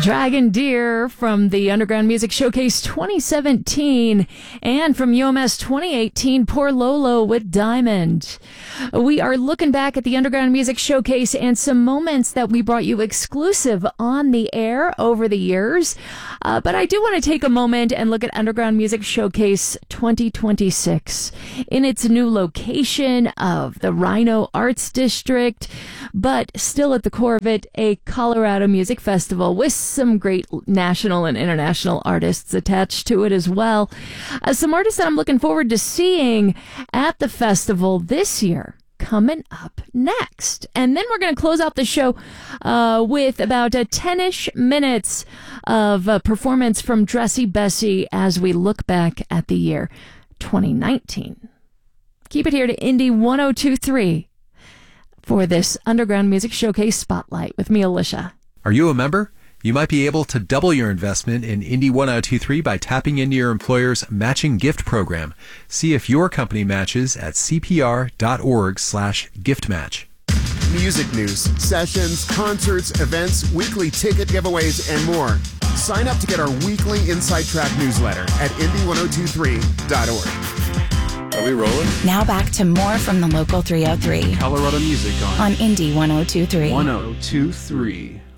Dragon Deer from the Underground Music Showcase 2017 and from UMS 2018, Poor Lolo with Diamond. We are looking back at the Underground Music Showcase and some moments that we brought you exclusive on the air over the years. But I do want to take a moment and look at Underground Music Showcase 2026 in its new location of the Rhino Arts District, but still at the core of it, a Colorado music festival with some great national and international artists attached to it as well. Some artists that I'm looking forward to seeing at the festival this year coming up next. And then we're going to close out the show with about 10-ish minutes of performance from Dressy Bessy as we look back at the year 2019. Keep it here to Indie 102.3 for this Underground Music Showcase Spotlight with me, Alicia. Are you a member? You might be able to double your investment in Indie 102.3 by tapping into your employer's matching gift program. See if your company matches at cpr.org/giftmatch. Music news, sessions, concerts, events, weekly ticket giveaways, and more. Sign up to get our weekly Inside Track newsletter at indie1023.org. Are we rolling? Now back to more from the Local 303 Colorado music on Indie 102.3. 102.3.